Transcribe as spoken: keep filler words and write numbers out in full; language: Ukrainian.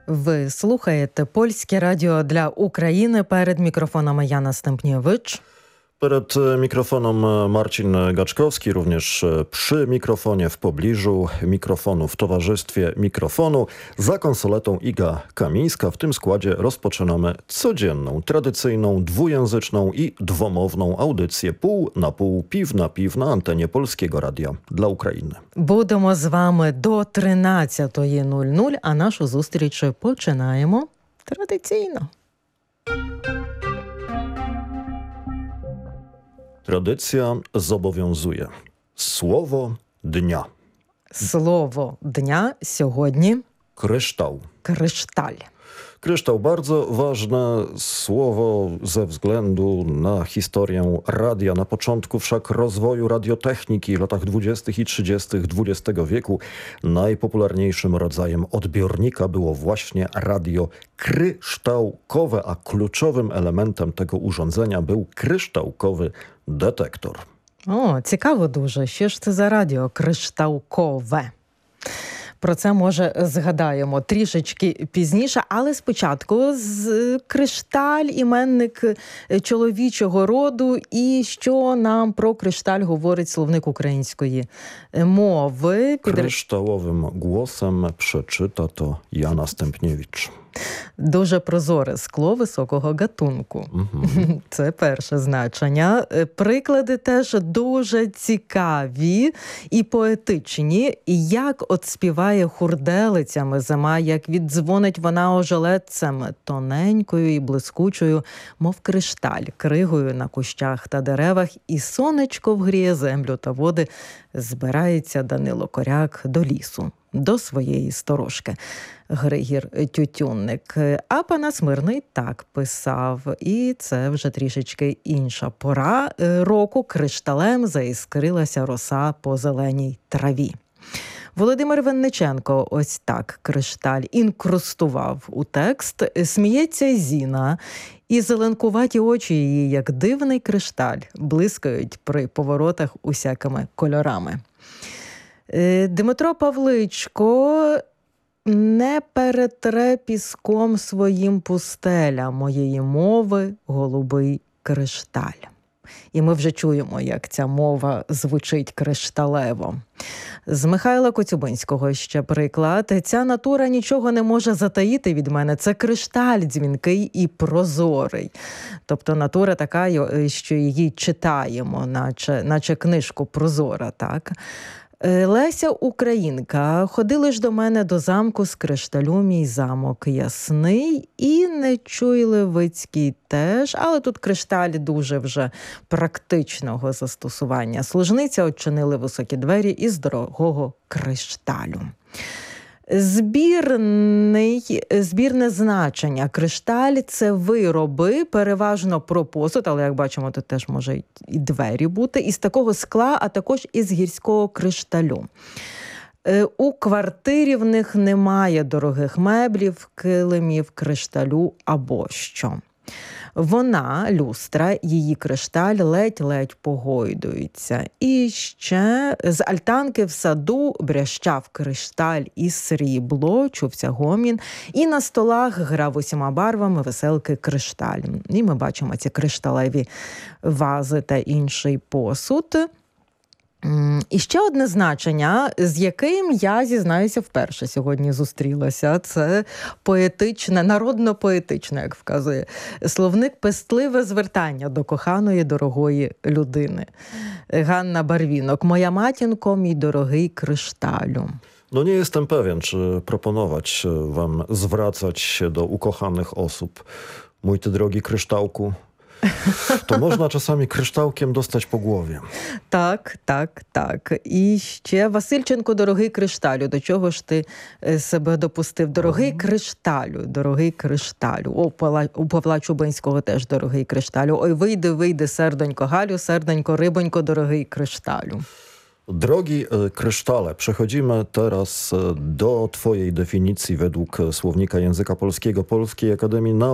Ви слухаєте Польське радіо для України. Перед мікрофоном Jana Stępniewicz. Przed mikrofonem Marcin Gaczkowski, również przy mikrofonie w pobliżu mikrofonu, w towarzystwie mikrofonu. Za konsoletą Iga Kamińska. W tym składzie rozpoczynamy codzienną, tradycyjną, dwujęzyczną i dwomowną audycję pół na pół, piw na piw na antenie Polskiego Radia dla України. Будемо з вами до тринадцятої нуль нуль, а нашу зустріч починаємо традиційно. Tradycja zobowiązuje. Słowo dnia. Слово дня сьогодні Kryształ. кришталь. Kryształ bardzo ważne słowo ze względu na historię radia. Na początku wszak rozwoju radiotechniki w latach dwudziestych i trzydziestych dwudziestego wieku najpopularniejszym rodzajem odbiornika było właśnie radio kryształkowe, a kluczowym elementem tego urządzenia był kryształkowy detektor. О, цікаво дуже. Що ж це за радіо кришталкове? Про це, може, згадаємо трішечки пізніше, але спочатку з кришталь, іменник чоловічого роду, і що нам про кришталь говорить словник української мови. Kryształowym głosem przeczyta to Jana Stępniewicz. Дуже прозоре скло високого гатунку. Угу. Це перше значення. Приклади теж дуже цікаві і поетичні. І як от співає хурделицями зима, як віддзвонить вона ожеледцем тоненькою і блискучою, мов кришталь, кригою на кущах та деревах, і сонечко вгріє землю та води, збирається Данило Коряк до лісу, до своєї сторожки. Григір Тютюнник. А Панас Мирний так писав. І це вже трішечки інша пора року. Кришталем заіскрилася роса по зеленій траві. Володимир Винниченко ось так кришталь інкрустував у текст. Сміється Зіна, і зеленкуваті очі її, як дивний кришталь, блискають при поворотах усякими кольорами. Дмитро Павличко не перетре піском своїм пустеля моєї мови голубий кришталь. І ми вже чуємо, як ця мова звучить кришталево. З Михайла Коцюбинського ще приклад. Ця натура нічого не може затаїти від мене. Це кришталь дзвінкий і прозорий. Тобто натура така, що її читаємо, наче, наче книжку прозора, так? Леся Українка. Ходили ж до мене до замку з кришталю мій замок ясний, і Нечуй-Левицький теж, але тут кришталь дуже вже практичного застосування. Служниця очинили високі двері із дорогого кришталю. Збірний, збірне значення. Кришталь – це вироби, переважно про посуд, але, як бачимо, тут теж може і двері бути, із такого скла, а також із гірського кришталю. У квартирі в них немає дорогих меблів, килимів, кришталю або що. Вона, люстра, її кришталь ледь-ледь погойдується. І ще з альтанки в саду брящав кришталь і срібло, чувся гомін, і на столах грав усіма барвами веселки кришталь. І ми бачимо ці кришталеві вази та інший посуд. І ще одне значення, з яким я, зізнаюся, вперше сьогодні зустрілася. Це поетичне, народно-поетичне, як вказує словник, пестливе звертання до коханої, дорогої людини. Ганна Барвінок. Моя матінко, мій дорогий кришталю. No nie jestem pewien, czy proponować wam zwracać się do ukochanych osób. Mój ty drogi kryształku. То можна czasami kryształkiem dostać po głowie. Так, так, так. І ще Васильченко, дорогий кришталю. До чого ж ти себе допустив? Дорогий кришталю, дорогий кришталю. О, Павла, у Павла Чубинського теж дорогий кришталю. Ой, вийди, вийди, сердонько Галю, сердонько, рибонько, дорогий кришталю. Drogi krysztale, przechodzimy teraz do twojej definicji według Słownika Języka Polskiego Polskiej Akademii Nauk.